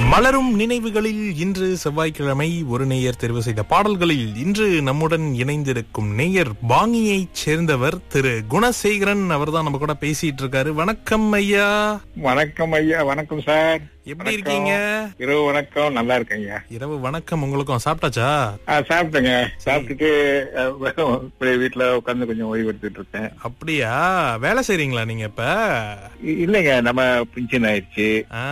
மலரும் நினைவுகளில் இன்று செவ்வாய்க்கிழமை ஒரு நேயர் தேர்வு செய்த பாடல்களில் இன்று நம்முடன் இணைந்திருக்கும் நேயர் பாங்கியைச் சேர்ந்தவர் திரு குணசேகரன். அவர்தான் நம்ம கூட பேசிட்டு இருக்காரு. வணக்கம் ஐயா. வணக்கம் ஐயா. வணக்கம் சார். எப்படி இருக்கீங்க? இரவு வணக்கம். நல்லா இருக்கேங்க. இரவு வணக்கம் உங்களுக்கும். சாப்பிட்டாச்சா? சாப்பிட்டேங்க. சாப்பிட்டுட்டு வீட்டுல உட்காந்து கொஞ்சம் ஓய்வு எடுத்துட்டு இருக்கேன். அப்படியா? வேலை செய்றீங்களா நீங்க இப்ப? இல்லைங்க, நம்ம பென்ஷன் ஆயிடுச்சு.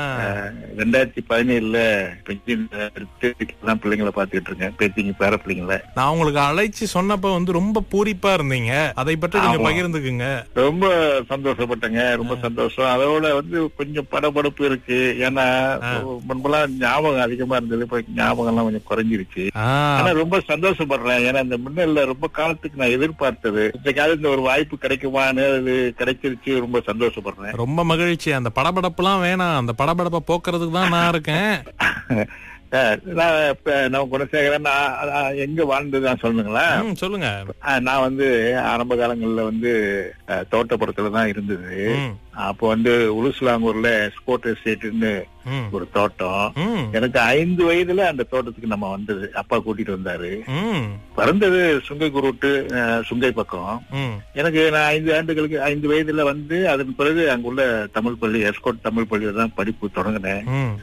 2017 பென்ஷன் எடுத்து பிள்ளைங்களை பாத்துக்கிட்டு இருக்கேன். பேத்திங்க பேர பிள்ளைங்கள. நான் உங்களுக்கு அழைச்சு சொன்னப்ப ரொம்ப பூரிப்பா இருந்தீங்க. அதை பற்றி நீங்க பகிர்ந்துக்குங்க. ரொம்ப சந்தோஷப்பட்டேங்க. ரொம்ப சந்தோஷம். அதோட கொஞ்சம் படபடப்பு இருக்கு. ஏன்னா முன்பெல்லாம் ஞாபகம் அதிகமா இருந்தது. இப்ப ஞாபகம் எல்லாம் கொஞ்சம் குறைஞ்சிருச்சு. ஆனா ரொம்ப சந்தோஷப்படுறேன். ஏன்னா இந்த முன்ன ரொம்ப காலத்துக்கு நான் எதிர்பார்த்தது இந்த ஒரு வாய்ப்பு கிடைக்குமான்னு அது கிடைச்சிருச்சு. ரொம்ப சந்தோஷப்படுறேன். ரொம்ப மகிழ்ச்சி. அந்த படபடப்பு எல்லாம் வேணாம். அந்த படபடப்பை போக்குறதுக்கு தான் நான் இருக்கேன். நான் குணசேகரன். எங்க வாழ்ந்தது நான் சொல்லுங்களா? சொல்லுங்க. நான் ஆரம்ப காலங்கள்ல தோட்டப்புறத்துலதான் இருந்தது. அப்போ உலுசுலாங்கூர்ல ஸ்போர்ட் எஸ்டேட்னு ஒரு தோட்டம். எனக்கு 5 வயதுல அந்த தோட்டத்துக்கு நம்ம வந்தது. அப்பா கூட்டிட்டு வந்தாரு. பிறந்தது சுங்கை குருட்டு, சுங்கை பக்கம். எனக்கு நான் 5 வயதுல அதன் பிறகு அங்குள்ள தமிழ் பள்ளி, எஸ்கோட் தமிழ் பள்ளியில தான் படிப்பு தொடங்கினேன்.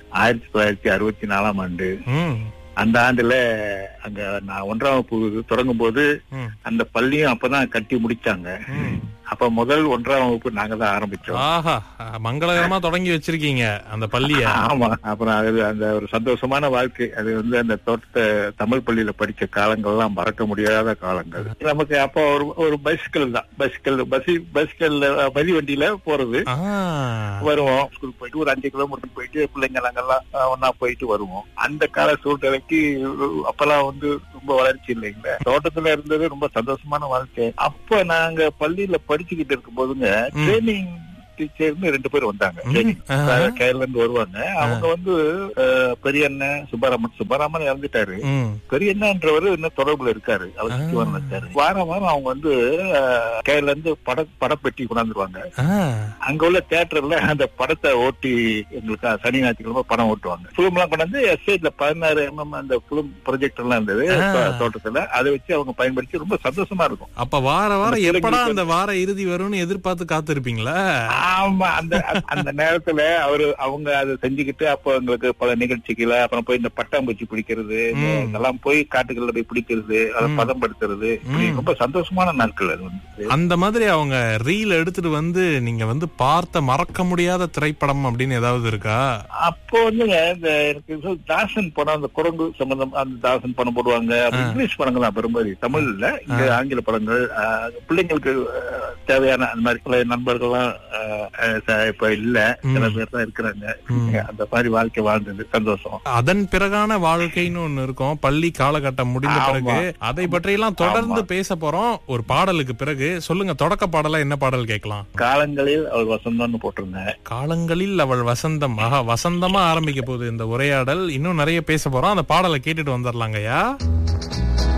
1964ஆம் ஆண்டு. அந்த ஆண்டுல அங்க நான் 1ஆம் வகுப்பு தொடங்கும் போது அந்த பள்ளியும் அப்பதான் கட்டி முடிச்சாங்க. அப்ப முதல் 1ஆம் வகுப்பு நாங்க தான் ஆரம்பிச்சோம். மங்களகரமா தொடங்கி வச்சிருக்கீங்க அந்த பள்ளிய. ஆமா. அப்புறம் அந்த ஒரு சந்தோஷமான வாழ்க்கை. அது அந்த தோட்டத்தை தமிழ் பள்ளியில படிச்ச காலங்கள் எல்லாம் மறக்க முடியாத காலங்கள். நமக்கு அப்போ ஒரு பைசிக்கல் தான். பைசிக்கல் மதிவண்டியில போறது வருவோம். ஸ்கூல் போயிட்டு ஒரு 5 கிலோமீட்டர் போயிட்டு பிள்ளைங்க நாங்கெல்லாம் ஒன்னா போயிட்டு வருவோம். அந்த கால சூழ்நிலைக்கு அப்பெல்லாம் ரொம்ப வளர்ச்சி இல்லைங்களா. தோட்டத்துல இருந்தது ரொம்ப சந்தோஷமான வாழ்க்கை. அப்ப நாங்க பள்ளியில படிச்சுக்கிட்டு இருக்கும் போதுங்க ட்ரைனிங் டீச்சர்னு 2 பேர் வந்தாங்க. கேரள இருந்து வருவாங்க. அவங்க பெரிய அண்ணன் சுப்பராமன் இறந்துட்டாரு. பெரிய அண்ணன்றவர் இன்னும் தொடர்புல இருக்காரு. அவர் இருக்காரு. வாரம் அவங்க கேரள இருந்து படப்பெட்டி கொண்டாந்துருவாங்க. அங்க உள்ள தியேட்டர்ல அந்த படத்தை ஓட்டி எங்களுக்கு சனி ஞாயிற்றுக்கிழமை படம் ஓட்டுவாங்க. பிலிம் எல்லாம் கொண்டாந்து எஸ்டேட்ல 16 mm அந்த பிலிம் ப்ரொஜெக்ட் எல்லாம் இருந்தது தோட்டத்துல. அதை வச்சு அவங்க பயன்படுத்தி ரொம்ப சந்தோஷமா இருக்கும். அப்ப வாரம் எப்படா அந்த வார இறுதி வரும்னு எதிர்பார்த்து காத்திருப்பீங்களா? ஆமா. அந்த நேரத்துல அவங்க அதை செஞ்சுக்கிட்டு அப்ப எங்களுக்கு பல நிகழ்ச்சிகளை, அப்புறம் போய் இந்த பட்டாம்பூச்சி பிடிக்கிறது, இதெல்லாம் போய் காட்டுகள்ல போய் பிடிக்கிறது, அதை பதப்படுத்துறது, ரொம்ப சந்தோஷமான நாட்கள் அது. அந்த மாதிரி அவங்க ரீல் எடுத்துட்டு நீங்க பார்த்த மறக்க முடியாத திரைப்படம் அப்படின்னு ஏதாவது இருக்கா? அப்போ எனக்கு தாசன் படம், அந்த குரங்கு சம்பந்தம், அந்த தாசன் படம் போடுவாங்க. இங்கிலீஷ் படங்கள் தான் பெரும்பாலும். தமிழ்ல இங்க ஆங்கில படங்கள் பிள்ளைங்களுக்கு தேவையான அந்த மாதிரி நண்பர்கள்லாம் இப்ப இல்ல. சில பேர் தான் இருக்கிறாங்க. அந்த மாதிரி வாழ்க்கை வாழ்ந்தது சந்தோஷம். அதன் பிறகான வாழ்க்கைன்னு ஒண்ணு இருக்கும். பள்ளி காலகட்டம் முடிந்த பிறகு அதை பற்றி எல்லாம் தொடர்ந்து பேச போறோம். ஒரு பாடலுக்கு பிறகு சொல்லுங்க, தொடக்க பாடலா என்ன பாடல் கேட்கலாம்? காலங்களில் அவள் வசந்தம்னு போட்டிருந்தேன். காலங்களில் அவள் வசந்தம். வசந்தமா ஆரம்பிக்க போகுது இந்த உரையாடல். இன்னும் நிறைய பேச போறோம். அந்த பாடலை கேட்டுட்டு வந்துடலாங்கய்யா.